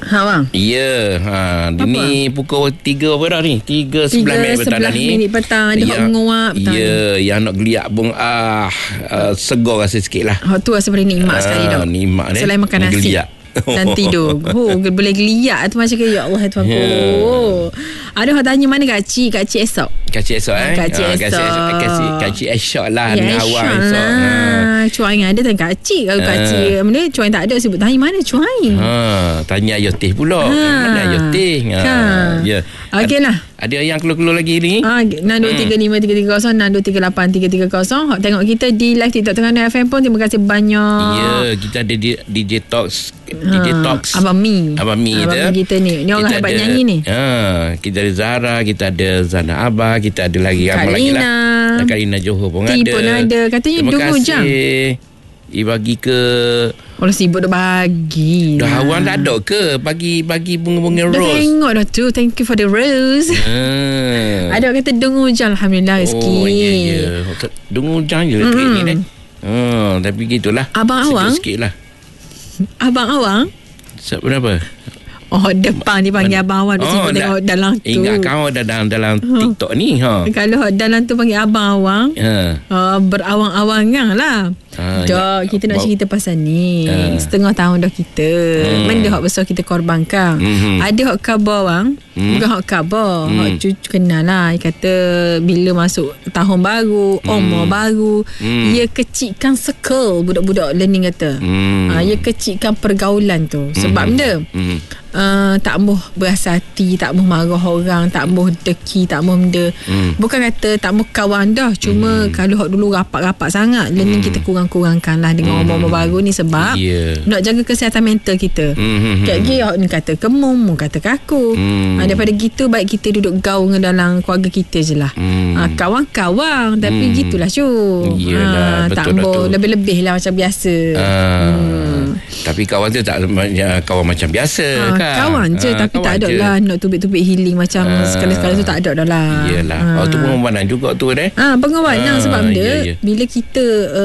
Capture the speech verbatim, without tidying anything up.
Ha bang. Ya, ha, ni pukul tiga apa dah ni? tiga sebelas minit petang dah ni. minit petang ada hok menguap petang. Ya, yang nak geliat pun ah uh, segar rasa sikit lah. Hok tu rasa paling nikmat uh, sekali dah. Nikmat ni. Selain makan nasi. Geliat. Dan tidur. Oh, boleh geliat tu macam ke ya Allah Tuhan ku. Oh. Ada orang tanya mana Kak Cik, Kak Cik esok. Kak Cik esok eh. Kak Cik ah, esok. Kak Cik Kak Cik esok lah ya, ni awal esok. Lah. Ha. Cuai ada tanya Kak Cik. Kalau Kak Cik mana cuai tak ada sebut tanya mana cuai. Ha, tanya Ayah Teh pula. Ha. Mana Ayah Teh? Ha. ha. Ya. Okeylah. Ada yang keluar-keluar lagi ni? Ah, enam dua tiga lima tiga tiga kosong enam dua tiga lapan tiga tiga kosong. Hok tengok kita di live TikTok Terengganu F M pun. Terima kasih banyak. Ya, kita ada di D J Talks, D J Talks. Abang Mi. Abang Mi Abang Mi kita ni. Ni orang hebat nyanyi ni. Ha, kita ada Zara, kita ada Zana Abah, kita ada lagi ramai lagi lah. Karina Johor pun Ti ada. pun ada. Katanya Terima dua jam. I bagi ke orang sibuk dah bagi. Dah awang dah ada ke bagi bagi bunga-bunga dah rose? Dah tengok dah tu. Thank you for the rose. Hmm. Ada orang kata dengar hujan. Alhamdulillah rezeki. Oh ya ya. Dengar hujan je lah mm. ni kan. Hmm, tapi gitulah. Abang awang. Sikit lah. Abang awang. Kenapa? Oh, depan dia panggil abang awang. Dia oh, tengok dalam tu. Ingat kau ada dalam dalam huh. TikTok ni ha. Kalau dalam tu panggil abang awang. Ha. Uh, berawang-awangan lah. Ha, dah ya, kita nak cerita pasal ni. Ha. Setengah tahun dah kita. Hmm. Benda hak besar kita korbankan. Hmm. Ada hak khabar bang. Hmm. Bukan hak khabar. Hmm. Hak cucu kenal lah. Dia kata bila masuk tahun baru, hmm. umur baru, hmm. ia kecilkan circle budak-budak learning kata. Hmm. Ha, ia kecilkan pergaulan tu. Sebab hmm. benda. Hmm. Uh, tak mahu berasa hati, tak mahu marah orang, tak mahu deki, tak mahu benda. Hmm. Bukan kata tak mahu kawan dah. Cuma hmm. kalau hak dulu rapat-rapat sangat, learning hmm. kita kurang-kurangkan lah dengan hmm. umur baru ni sebab yeah. nak jaga kesihatan mental kita. Hmm. Kayak gini hak ni kata kemum, kata kaku. Hmm. Ha, daripada gitu baik kita duduk gaul dalam keluarga kita je lah. Hmm. Ha, kawan-kawan tapi hmm. gitulah cu. Yelah, ha, tak mahu lebih-lebih lah macam biasa. Ha. Hmm. Tapi kawan tu tak kawan macam biasa. Ha. Kan? Kawan je ha, tapi tak ada je. Lah nak tubik-tubik healing macam ha. sekali-sekala tu tak ada dah lah. Yelah. Ha. Oh, tu pengorbanan juga tu deh. Ah, ha, pengorbanan ha, sebab dia ya, ya. bila kita uh,